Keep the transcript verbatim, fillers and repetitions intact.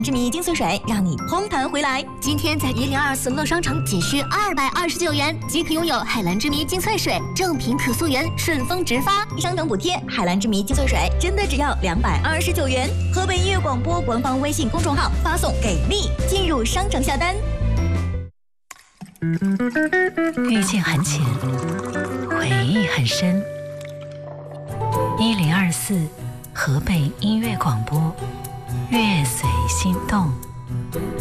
之谜精粹水，让你红盘回来。 今天在一零二四乐商城仅需二百二十九元即可拥有海蓝之谜精粹水，正品可溯源，顺丰直发， 商城补贴。海蓝之谜精粹水真的只要两百二十九元。河北音乐广播官方微信公众号发送给力，进入商城下单。 遇见很浅，回忆很深。一零二四河北音乐广播，乐随心动。